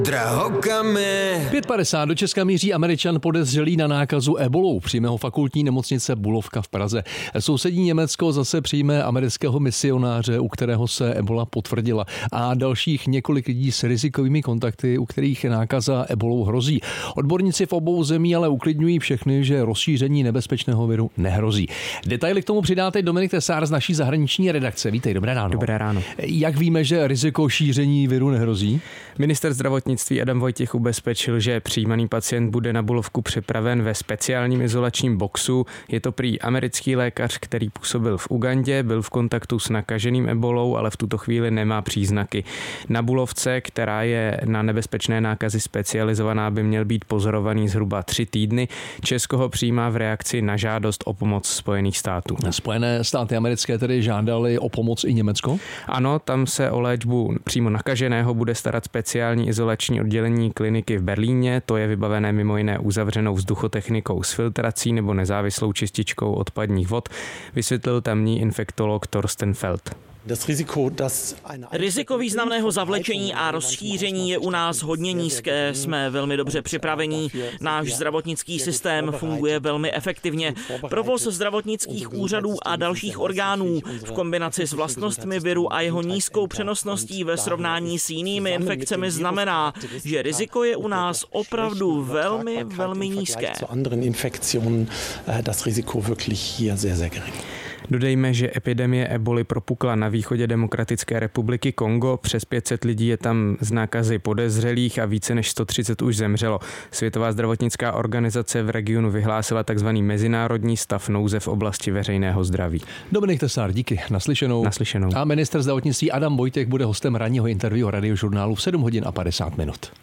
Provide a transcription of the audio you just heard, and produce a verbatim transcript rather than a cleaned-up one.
Drahokame. pět padesát do Česka míří Američan podezřelý na nákazu ebolou. Přijme ho fakultní nemocnice Bulovka v Praze. Sousední Německo zase přijme amerického misionáře, u kterého se ebola potvrdila. A dalších několik lidí s rizikovými kontakty, u kterých nákaza ebolou hrozí. Odborníci v obou zemí ale uklidňují všechny, že rozšíření nebezpečného viru nehrozí. Detaily k tomu přidá teď Dominik Tesár z naší zahraniční redakce. Vítej, dobré ráno. Dobré ráno. Jak víme, že riziko šíření viru nehrozí? Minister zdravotnictví Adam Vojtěch ubezpečil, že přijímaný pacient bude na Bulovku přepraven ve speciálním izolačním boxu. Je to prý americký lékař, který působil v Ugandě, byl v kontaktu s nakaženým ebolou, ale v tuto chvíli nemá příznaky. Na Bulovce, která je na nebezpečné nákazy specializovaná, by měl být pozorovaný zhruba tři týdny. Česko ho přijímá v reakci na žádost o pomoc Spojených států. Spojené státy americké tedy žádali o pomoc i Německo? Ano, tam se o léčbu přímo nakaženého bude starat speciální izolační oddělení kliniky v Berlíně. To je vybavené mimo jiné uzavřenou vzduchotechnikou s filtrací nebo nezávislou čističkou odpadních vod, vysvětlil tamní infektolog Thorsten Feld. Riziko významného zavlečení a rozšíření je u nás hodně nízké. Jsme velmi dobře připravení. Náš zdravotnický systém funguje velmi efektivně. Provoz zdravotnických úřadů a dalších orgánů v kombinaci s vlastnostmi viru a jeho nízkou přenosností ve srovnání s jinými infekcemi znamená, že riziko je u nás opravdu velmi, velmi nízké. Dodejme, že epidemie eboly propukla na východě Demokratické republiky Kongo. Přes pět set lidí je tam z nákazy podezřelých a více než sto třicet už zemřelo. Světová zdravotnická organizace v regionu vyhlásila takzvaný mezinárodní stav nouze v oblasti veřejného zdraví. Dominik Tesár, díky. Naslyšenou. Naslyšenou. A ministr zdravotnictví Adam Vojtěch bude hostem ranního interview Radiožurnálu v sedm hodin a padesát minut.